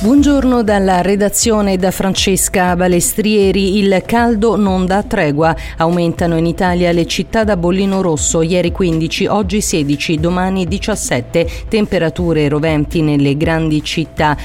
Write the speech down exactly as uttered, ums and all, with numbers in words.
Buongiorno dalla redazione da Francesca Balestrieri. Il caldo non dà tregua. Aumentano in Italia le città da bollino rosso. Ieri quindici, oggi sedici, domani diciassette. Temperature roventi nelle grandi città.